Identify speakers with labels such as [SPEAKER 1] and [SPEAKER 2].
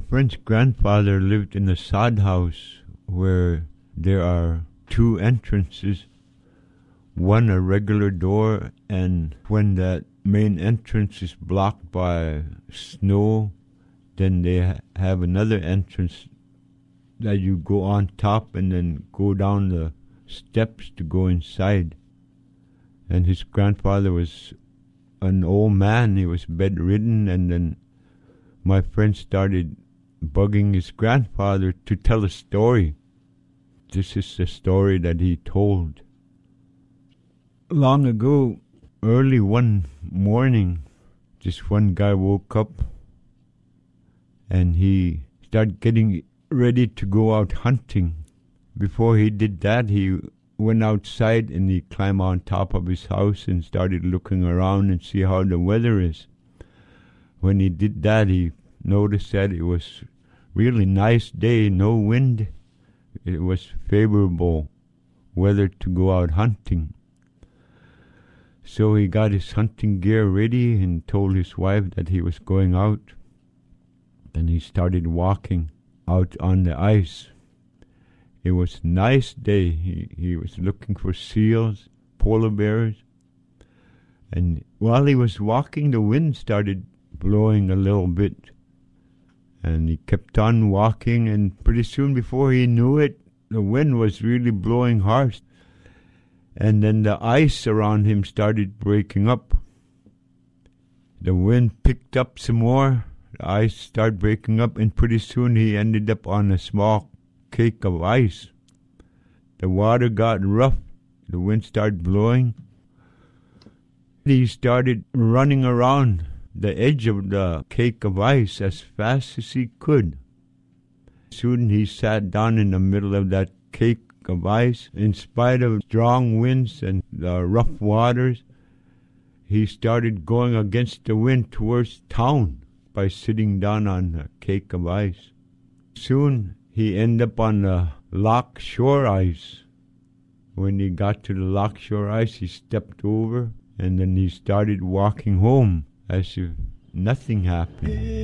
[SPEAKER 1] friend's grandfather lived in a sod house where there are two entrances, one a regular door, and when that main entrance is blocked by snow, then they have another entrance that you go on top and then go down the steps to go inside. And his grandfather was an old man. He was bedridden, and then my friend started bugging his grandfather to tell a story. This is the story that he told. Long ago, early one morning, this one guy woke up and he started getting ready to go out hunting. Before he did that, he went outside and he climbed on top of his house and started looking around and see how the weather is. When he did that, he noticed that it was really nice day, no wind. It was favorable weather to go out hunting. So he got his hunting gear ready and told his wife that he was going out. Then he started walking out on the ice. It was a nice day. He was looking for seals, polar bears. And while he was walking, the wind started blowing a little bit. And he kept on walking, and pretty soon before he knew it, the wind was really blowing harsh. And then the ice around him started breaking up. The wind picked up some more. The ice started breaking up, and pretty soon he ended up on a small cake of ice. The water got rough. The wind started blowing. He started running around the edge of the cake of ice as fast as he could. Soon he sat down in the middle of that cake of ice. In spite of strong winds and the rough waters, he started going against the wind towards town by sitting down on the cake of ice. Soon he ended up on the lock shore ice. When he got to the lock shore ice, he stepped over and then he started walking home as if nothing happened.